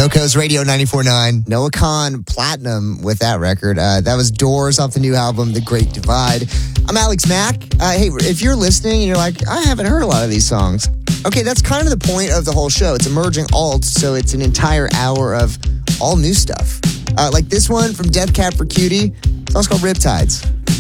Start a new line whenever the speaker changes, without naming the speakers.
Coco's Radio 94.9. Noah Kahan, platinum with that record. That was Doors off the new album, The Great Divide. I'm Alex Mack. Hey, if you're listening and you're like, I haven't heard a lot of these songs. Okay, that's kind of the point of the whole show. It's emerging alt, so it's an entire hour of all new stuff. Like this one from Death Cab for Cutie. It's also called Riptides.